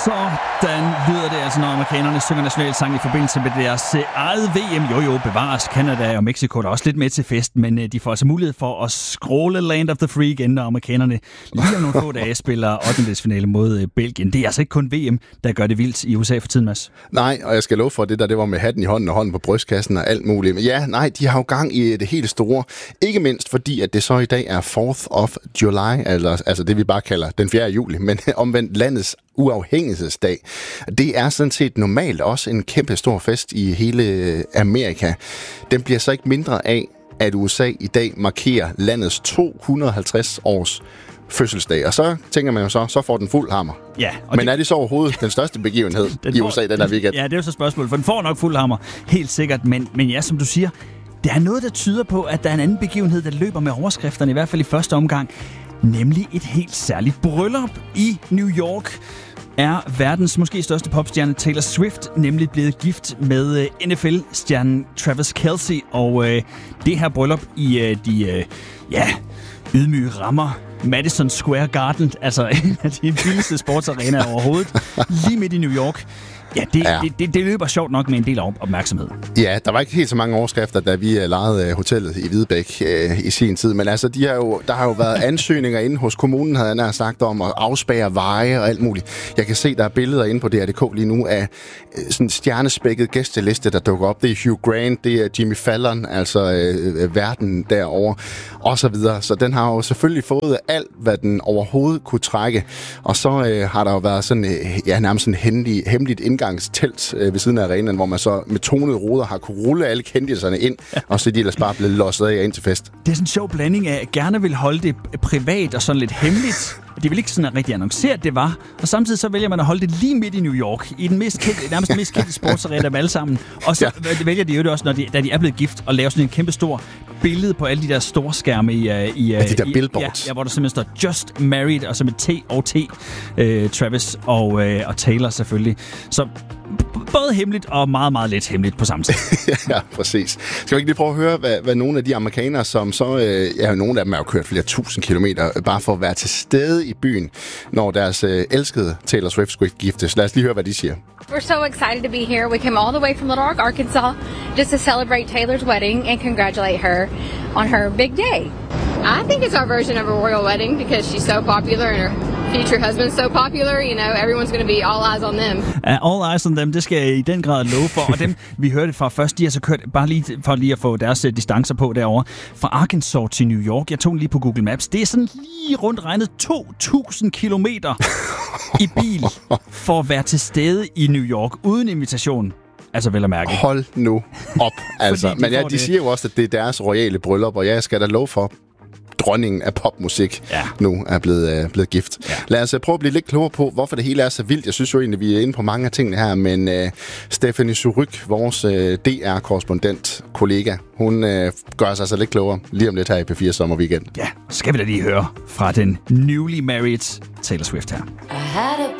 Sådan lyder det altså, når amerikanerne synger nationalsang i forbindelse med deres eget VM. Jo, bevares. Canada og Mexico er også lidt med til fest, men de får altså mulighed for at scrolle Land of the Free igen, når amerikanerne lige om nogle få dage spiller 8. mod Belgien. Det er altså ikke kun VM, der gør det vildt i USA for tiden, Mads. Nej, og jeg skal love for det var med hatten i hånden og hånden på brystkassen og alt muligt. Men ja, nej, de har jo gang i det helt store. Ikke mindst fordi, at det så i dag er 4th of July, altså det vi bare kalder den 4. juli, men omvendt landets uafhængighedsdag. Det er sådan set normalt også en kæmpe stor fest i hele Amerika. Den bliver så ikke mindre af, at USA i dag markerer landets 250 års fødselsdag. Og så tænker man jo så får den fuld hammer. Ja, men er det så overhovedet den største begivenhed i USA den her weekend? Ja, det er jo så spørgsmålet, for den får nok fuld hammer, helt sikkert. Men ja, som du siger, der er noget, der tyder på, at der er en anden begivenhed, der løber med overskrifterne, i hvert fald i første omgang. Nemlig et helt særligt bryllup i New York. Er verdens måske største popstjerne Taylor Swift nemlig blevet gift med NFL-stjernen Travis Kelce. Og det her bryllup i de ydmyge rammer Madison Square Garden, altså en af de vildeste sportsarenaer overhovedet, lige midt i New York. Ja, det løber sjovt nok med en del opmærksomhed. Ja, der var ikke helt så mange overskrifter, da vi lejede hotellet i Hvidebæk i sin tid. Men altså, der har jo været ansøgninger inde hos kommunen, havde jeg sagt, om at afspærre veje og alt muligt. Jeg kan se, der er billeder inde på DR.dk lige nu af sådan en stjernespækket gæsteliste, der dukker op. Det er Hugh Grant, det er Jimmy Fallon, altså verden derovre, og så videre. Så den har jo selvfølgelig fået alt, hvad den overhovedet kunne trække. Og så har der jo været sådan, nærmest sådan hemmeligt indgangstelt ved siden af arenaen, hvor man så med tonede ruder har kunne rulle alle kendiserne ind, og så er de ellers bare blevet losset af ind til fest. Det er sådan en sjov blanding af, at gerne vil holde det privat og sådan lidt hemmeligt. De vil ikke sådan rigtig annoncere, at det var. Og samtidig så vælger man at holde det lige midt i New York, i den nærmest mest kendte sportsarena af alle sammen. Og så vælger de jo også, da de er blevet gift, at lave sådan en kæmpe stor billede på alle de der store skærme de der billboards. Ja, hvor der simpelthen står Just Married, og så med T og T, Travis og Taylor selvfølgelig. Så både hemmeligt og meget, meget lidt hemmeligt på samme tid. Ja, præcis. Skal vi ikke lige prøve at høre, hvad nogle af de amerikanere, som så... nogle af dem har jo kørt flere tusind kilometer, bare for at være til stede i byen, når deres elskede Taylor Swift skulle giftes. Lad os lige høre, hvad de siger. We're so excited to be here. We came all the way from Little Rock, Arkansas, just to celebrate Taylor's wedding and congratulate her on her big day. I think it's our version of a royal wedding because she's so popular and her future husband's so popular, everyone's going to be all eyes on them. All eyes on them, det skal jeg i den grad love for. Og dem, vi hørte fra først, de har så kørt, bare lige for lige at få deres distancer på derovre, fra Arkansas til New York. Jeg tog den lige på Google Maps. Det er sådan lige rundt regnet 2.000 kilometer i bil for at være til stede i New York uden invitation. Altså vel at mærke. Hold nu op, altså. Men ja, de siger jo også, at det er deres royale bryllup, og jeg skal da love for, dronningen af popmusik nu er blevet gift. Ja. Lad os prøve at blive lidt klogere på, hvorfor det hele er så vildt. Jeg synes jo egentlig, vi er inde på mange af tingene her, men Stephanie Suryk, vores DR-korrespondent kollega, hun gør sig altså lidt klogere lige om lidt her i P4 Sommerweekend. Ja, skal vi da lige høre fra den newly married Taylor Swift her.